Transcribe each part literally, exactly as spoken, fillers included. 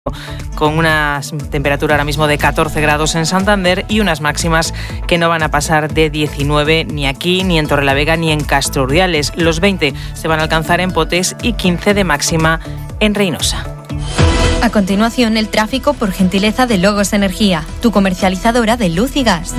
con una temperatura ahora mismo de catorce grados en Santander y unas máximas que no van a pasar de diecinueve ni aquí, ni en Torrelavega, ni en Castro Urdiales. Los veinte se van a alcanzar en Potés y quince de máxima en Reynosa. A continuación, el tráfico por gentileza de Logos Energía, tu comercializadora de luz y gas.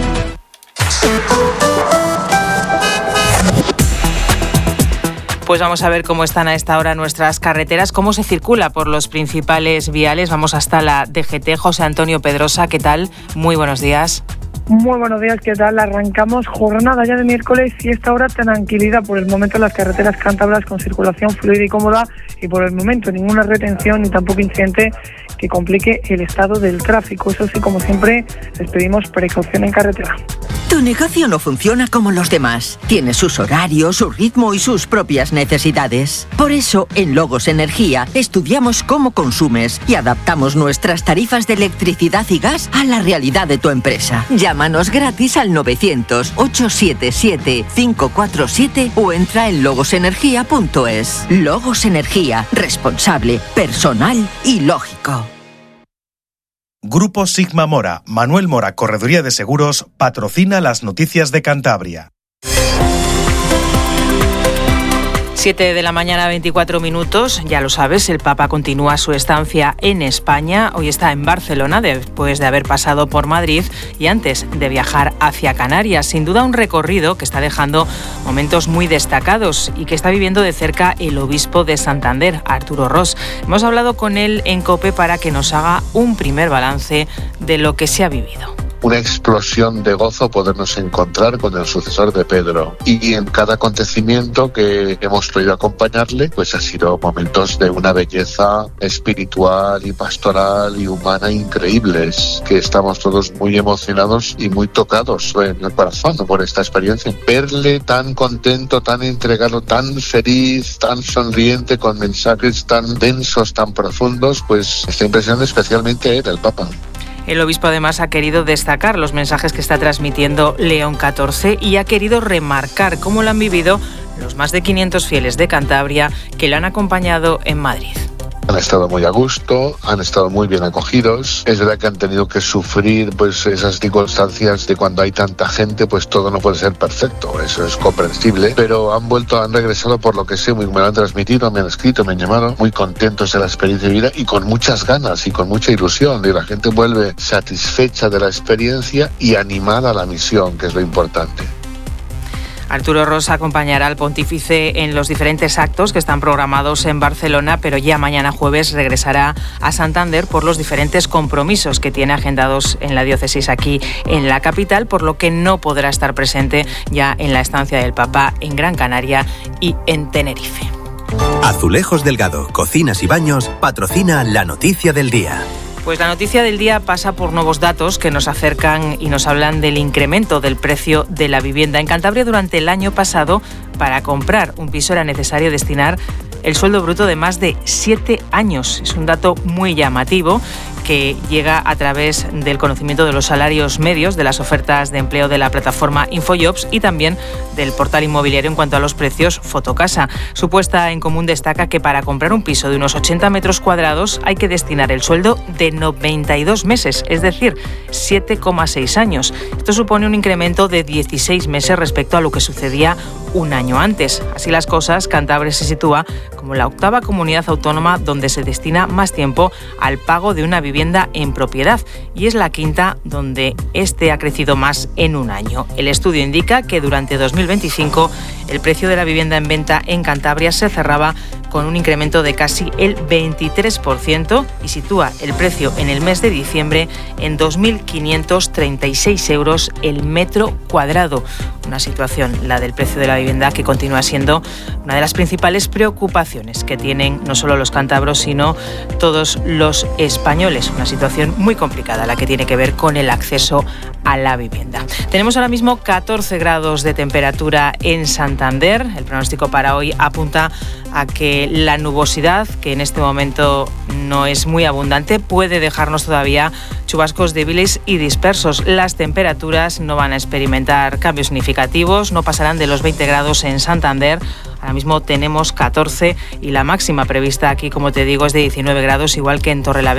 Pues vamos a ver cómo están a esta hora nuestras carreteras, cómo se circula por los principales viales. Vamos hasta la D G T. José Antonio Pedrosa, ¿qué tal? Muy buenos días. Muy buenos días, ¿qué tal? Arrancamos jornada ya de miércoles y esta hora tranquilidad por el momento en las carreteras cántabras con circulación fluida y cómoda y por el momento ninguna retención ni tampoco incidente que complique el estado del tráfico. Eso sí, como siempre, les pedimos precaución en carretera. Tu negocio no funciona como los demás. Tiene sus horarios, su ritmo y sus propias necesidades. Por eso, en Logos Energía, estudiamos cómo consumes y adaptamos nuestras tarifas de electricidad y gas a la realidad de tu empresa. Llámanos gratis al novecientos, ochocientos setenta y siete, quinientos cuarenta y siete o entra en logos energía punto es. Logos Energía, responsable, personal y lógico. Grupo Sigma Mora, Manuel Mora Correduría de Seguros, patrocina las noticias de Cantabria. siete de la mañana, veinticuatro minutos. Ya lo sabes, el Papa continúa su estancia en España. Hoy está en Barcelona después de haber pasado por Madrid y antes de viajar hacia Canarias. Sin duda un recorrido que está dejando momentos muy destacados y que está viviendo de cerca el obispo de Santander, Arturo Ros. Hemos hablado con él en COPE para que nos haga un primer balance de lo que se ha vivido. Una explosión de gozo podernos encontrar con el sucesor de Pedro. Y en cada acontecimiento que hemos podido acompañarle, pues ha sido momentos de una belleza espiritual y pastoral y humana increíbles, que estamos todos muy emocionados y muy tocados en el corazón por esta experiencia. Verle tan contento, tan entregado, tan feliz, tan sonriente, con mensajes tan densos, tan profundos, pues está impresionando especialmente él, el Papa. El obispo además ha querido destacar los mensajes que está transmitiendo León catorce y ha querido remarcar cómo lo han vivido los más de quinientos fieles de Cantabria que lo han acompañado en Madrid. Han estado muy a gusto, han estado muy bien acogidos. Es verdad que han tenido que sufrir pues esas circunstancias de cuando hay tanta gente, pues todo no puede ser perfecto, eso es comprensible. Pero han vuelto, han regresado por lo que sé, muy, me lo han transmitido, me han escrito, me han llamado, muy contentos de la experiencia de vida y con muchas ganas y con mucha ilusión. Y la gente vuelve satisfecha de la experiencia y animada a la misión, que es lo importante. Arturo Ros acompañará al pontífice en los diferentes actos que están programados en Barcelona, pero ya mañana jueves regresará a Santander por los diferentes compromisos que tiene agendados en la diócesis aquí en la capital, por lo que no podrá estar presente ya en la estancia del Papa en Gran Canaria y en Tenerife. Azulejos Delgado, Cocinas y Baños, patrocina la noticia del día. Pues la noticia del día pasa por nuevos datos que nos acercan y nos hablan del incremento del precio de la vivienda. En Cantabria, durante el año pasado, para comprar un piso era necesario destinar el sueldo bruto de más de siete años. Es un dato muy llamativo que llega a través del conocimiento de los salarios medios, de las ofertas de empleo de la plataforma InfoJobs y también del portal inmobiliario en cuanto a los precios Fotocasa. Su puesta en común destaca que para comprar un piso de unos ochenta metros cuadrados hay que destinar el sueldo de noventa y dos meses, es decir, siete coma seis años. Esto supone un incremento de dieciséis meses respecto a lo que sucedía un año antes. Así las cosas, Cantabria se sitúa como la octava comunidad autónoma donde se destina más tiempo al pago de una vivienda en propiedad y es la quinta donde este ha crecido más en un año. El estudio indica que durante dos mil veinticinco el precio de la vivienda en venta en Cantabria se cerraba con un incremento de casi el veintitrés por ciento y sitúa el precio en el mes de diciembre en dos mil quinientos treinta y seis euros el metro cuadrado. Una situación, la del precio de la vivienda, que continúa siendo una de las principales preocupaciones que tienen no solo los cántabros, sino todos los españoles. Una situación muy complicada, la que tiene que ver con el acceso a la vivienda. Tenemos ahora mismo catorce grados de temperatura en Santander. El pronóstico para hoy apunta a que la nubosidad, que en este momento no es muy abundante, puede dejarnos todavía chubascos débiles y dispersos. Las temperaturas no van a experimentar cambios significativos, no pasarán de los veinte grados en Santander. Ahora mismo tenemos catorce y la máxima prevista aquí, como te digo, es de diecinueve grados, igual que en Torrelavega.